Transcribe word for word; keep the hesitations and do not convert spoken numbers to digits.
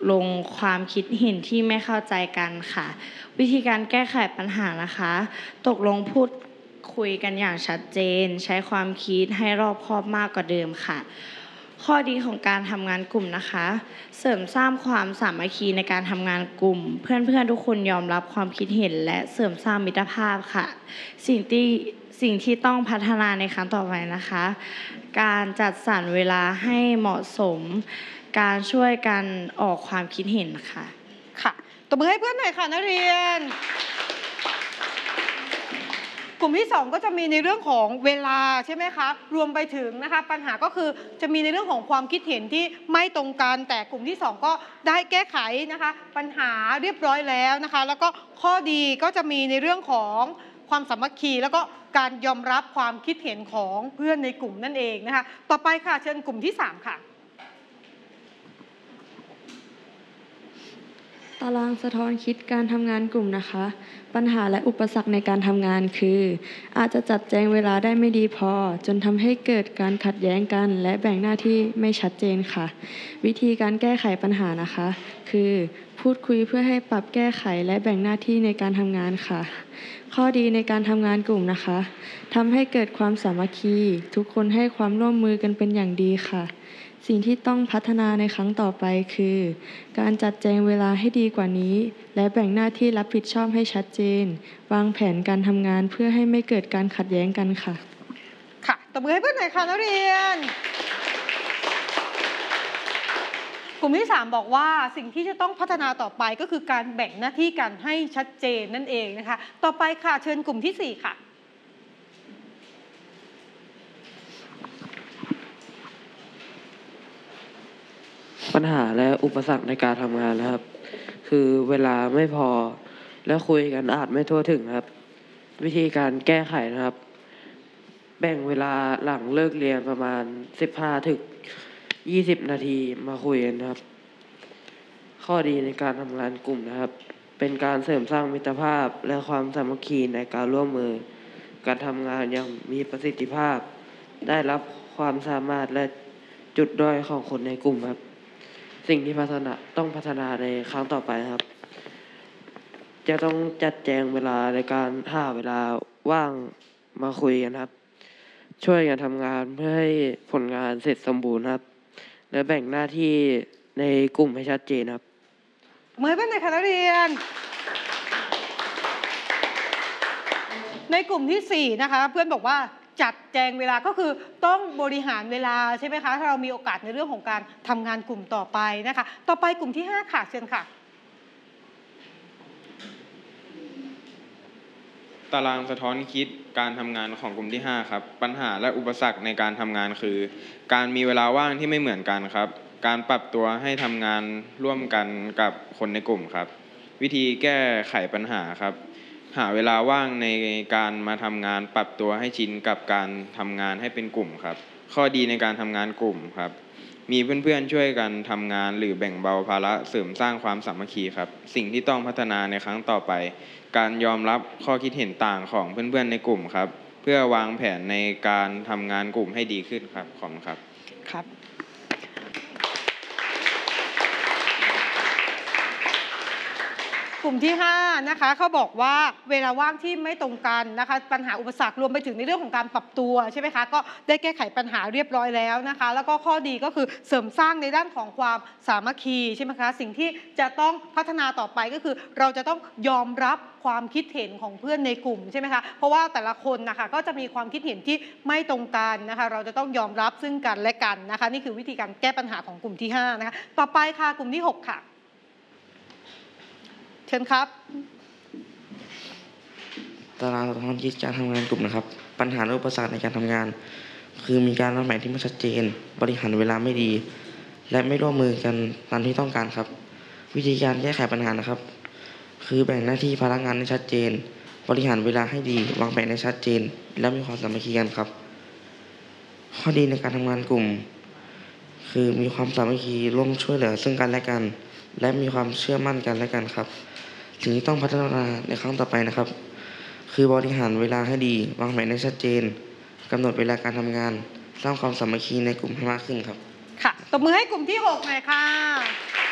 ลงความคิดเห็นที่ไม่เข้าใจกันค่ะวิธีการแก้ไขปัญหานะคะตกลงพูดคุยกันอย่างชัดเจนใช้ความคิดให้รอบคอบมากกว่าเดิมค่ะข้อดีของการทำงานกลุ่มนะคะเสริมสร้างความสามัคคีในการทำงานกลุ่มเพื่อนๆทุกคนยอมรับความคิดเห็นและเสริมสร้างมิตรภาพค่ะสิ่งที่สิ่งที่ต้องพัฒนาในครั้งต่อไปนะคะการจัดสรรเวลาให้เหมาะสมการช่วยกันออกความคิดเห็นค่ะค่ะตบมือให้เพื่อนหน่อยค่ะนักเรียนกลุ่มที่สองก็จะมีในเรื่องของเวลาใช่ไหมคะรวมไปถึงนะคะปัญหาก็คือจะมีในเรื่องของความคิดเห็นที่ไม่ตรงกันแต่กลุ่มที่สองก็ได้แก้ไขนะคะปัญหาเรียบร้อยแล้วนะคะแล้วก็ข้อดีก็จะมีในเรื่องของความสามัคคีแล้วก็การยอมรับความคิดเห็นของเพื่อนในกลุ่มนั่นเองนะคะต่อไปค่ะเชิญกลุ่มที่สามค่ะตารางสะท้อนคิดการทำงานกลุ่มนะคะปัญหาและอุปสรรคในการทำงานคืออาจจะจัดแจงเวลาได้ไม่ดีพอจนทำให้เกิดการขัดแย้งกันและแบ่งหน้าที่ไม่ชัดเจนค่ะวิธีการแก้ไขปัญหานะคะคือพูดคุยเพื่อให้ปรับแก้ไขและแบ่งหน้าที่ในการทำงานค่ะข้อดีในการทำงานกลุ่มนะคะทำให้เกิดความสามัคคีทุกคนให้ความร่วมมือกันเป็นอย่างดีค่ะสิ่งที่ต้องพัฒนาในครั้งต่อไปคือการจัดแจงเวลาให้ดีกว่านี้และแบ่งหน้าที่รับผิดชอบให้ชัดเจนวางแผนการทำงานเพื่อให้ไม่เกิดการขัดแย้งกันค่ะค่ะตบมือให้เพื่อนหน่อยค่ะนักเรียนกลุ่มที่สามบอกว่าสิ่งที่จะต้องพัฒนาต่อไปก็คือการแบ่งหน้าที่กันให้ชัดเจนนั่นเองนะคะต่อไปค่ะเชิญกลุ่มที่สี่ค่ะปัญหาและอุปสรรคในการทำงานนะครับคือเวลาไม่พอและคุยกันอาจไม่ทั่วถึงครับวิธีการแก้ไขนะครับแบ่งเวลาหลังเลิกเรียนประมาณสิบห้าถึงยี่สิบนาทีมาคุยกันครับข้อดีในการทำงานกลุ่มนะครับเป็นการเสริมสร้างมิตรภาพและความสามัคคีในการร่วมมือการทำงานอย่างมีประสิทธิภาพได้รับความสามารถและจุดด้อยของคนในกลุ่มครับสิ่งที่พัฒนาต้องพัฒนาในครั้งต่อไปครับจะต้องจัดแจงเวลาในการหาเวลาว่างมาคุยกันครับช่วยกันทำงานเพื่อให้ผลงานเสร็จสมบูรณ์ครับและแบ่งหน้าที่ในกลุ่มให้ชัดเจนครับเมื่อเป็นในคณะเรียนในกลุ่มที่สี่นะคะเพื่อนบอกว่าจัดแจงเวลาก็คือต้องบริหารเวลาใช่ไหมคะถ้าเรามีโอกาสในเรื่องของการทำงานกลุ่มต่อไปนะคะต่อไปกลุ่มที่ห้าค่ะเชิญค่ะตารางสะท้อนคิดการทำงานของกลุ่มที่ห้าครับปัญหาและอุปสรรคในการทำงานคือการมีเวลาว่างที่ไม่เหมือนกันครับการปรับตัวให้ทำงานร่วมกันกับคนในกลุ่มครับวิธีแก้ไขปัญหาครับหาเวลาว่างในการมาทำงานปรับตัวให้ชินกับการทำงานให้เป็นกลุ่มครับข้อดีในการทำงานกลุ่มครับมีเพื่อนๆช่วยกันทำงานหรือแบ่งเบาภาระเสริมสร้างความสามัคคีครับสิ่งที่ต้องพัฒนาในครั้งต่อไปการยอมรับข้อคิดเห็นต่างของเพื่อนๆในกลุ่มครับเพื่อวางแผนในการทำงานกลุ่มให้ดีขึ้นครับขอบคุณครับครับกลุ่มที่ห้านะคะเขาบอกว่าเวลาว่างที่ไม่ตรงกันนะคะปัญหาอุปสรรครวมไปถึงในเรื่องของการปรับตัวใช่ไหมคะก็ได้แก้ไขปัญหาเรียบร้อยแล้วนะคะแล้วก็ข้อดีก็คือเสริมสร้างในด้านของความสามัคคีใช่ไหมคะสิ่งที่จะต้องพัฒนาต่อไปก็คือเราจะต้องยอมรับความคิดเห็นของเพื่อนในกลุ่มใช่ไหมคะเพราะว่าแต่ละคนนะคะก็จะมีความคิดเห็นที่ไม่ตรงกันนะคะเราจะต้องยอมรับซึ่งกันและกันนะคะนี่คือวิธีการแก้ปัญหาของกลุ่มที่ห้านะคะต่อไปค่ะกลุ่มที่หกค่ะเชิญครับตารางสะท้อนคิดการทำงานกลุ่มนะครับปัญหาและอุปสรรคในการทำงานคือมีการวางแผนที่ไม่ชัดเจนบริหารเวลาไม่ดีและไม่ร่วมมือกันตามที่ต้องการครับวิธีการแก้ไขปัญหานะครับคือแบ่งหน้าที่ภาระงานให้ชัดเจนบริหารเวลาให้ดีวางแผนให้ชัดเจนและมีความสามัคคีกันครับข้อดีในการทำงานกลุ่มคือมีความสามัคคีร่วมช่วยเหลือซึ่งกันและกันและมีความเชื่อมั่นกันและกันครับสิ่งที่ต้องพัฒนาในครั้งต่อไปนะครับคือบริหารเวลาให้ดีวางแผนให้ชัดเจนกำหนดเวลาการทำงานสร้างความสามัคคีในกลุ่มให้มากขึ้นครับค่ะตบมือให้กลุ่มที่หกหน่อยค่ะ